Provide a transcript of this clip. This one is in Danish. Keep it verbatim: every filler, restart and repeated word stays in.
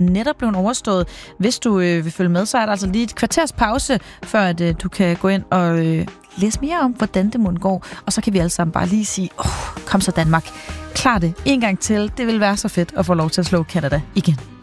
netop blevet overstået. Hvis du øh, vil følge med, så er der altså lige et kvarters pause, før at, øh, du kan gå ind og øh, læse mere om, hvordan det måtte gå. Og så kan vi alle sammen bare lige sige, åh, kom så Danmark, klar det en gang til. Det vil være så fedt at få lov til at slå Canada igen.